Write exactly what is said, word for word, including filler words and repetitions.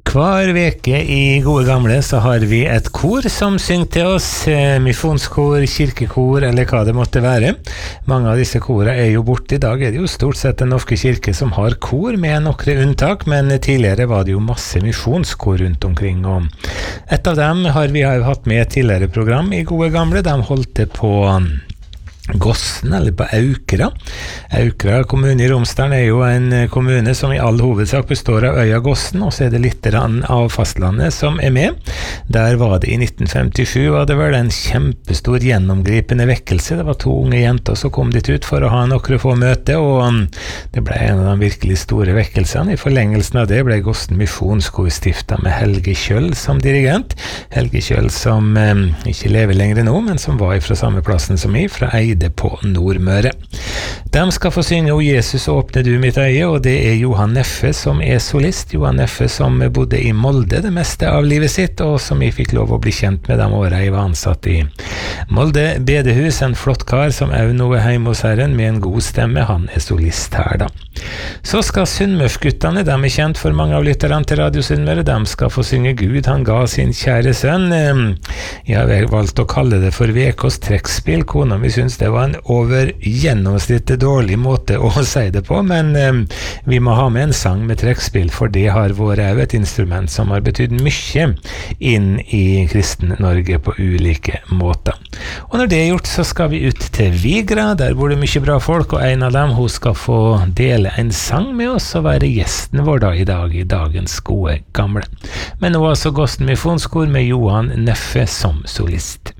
Hver veke i Gode Gamle så har vi et kor som synger til oss, misjonskor, kirkekor eller hva det måtte være. Mange av disse korene er jo borte. I dag er det jo stort sett Den norske kirke som har kor med noen unntak, men tidligere var det jo masse misjonskor rundt omkring. Og et av dem har vi jo hatt med tidligere program i Gode Gamle. De holdt det på Gossen, eller på Aukra. Aukra kommune i Romsdalen er jo en kommune som i all hovedsak består av øya Gossen, og så er det litt av fastlandet som er med. Der var det i nitten femtisju, og det var en kjempestor gjennomgripende vekkelse. Det var to unge jenter som kom dit ut for å ha noen få møte, og det ble en av de virkelig store vekkelsene. I forlengelsen av det ble Gossen misjonskor stiftet med Helge Kjøll som dirigent. Helge Kjøll som eh, ikke lever lenger nå, men som var fra samme plassen som jeg, fra Eide på Nordmøre. De skal få synge «O Jesus, åpne du mitt øye», og det er Johan Neffe som er solist. Johan Neffe som bodde i Molde det meste av livet sitt, og som jeg fikk lov å bli kjent med de årene jeg var ansatt i Molde bedehus. En flott kar som er noe hjemme hos Herren med en god stemme. Han er solist her da. Så skal Sunnmørsguttene, de er kjent for mange av lytterne til Radio Sunnmøre, de skal få synge «Gud, han ga sin kjære sønn». Jeg har valgt å kalle det for V K's trekkspill. Kona mi synes det var en over gjennomsnittet dårlig måte å si det på, men eh, vi må ha med en sang med trekkspill, for det har vært et instrument som har betydd mye inn i kristen Norge på ulike måter. Og når det er gjort, så skal vi ut til Vigra. Der bor det mye bra folk, og en av dem, hun skal få dele en sang med oss og være gjesten vår da i dag i dagens Gode Gamle. Men nå altså Gossen misjonskor med Johan Neffe som solist.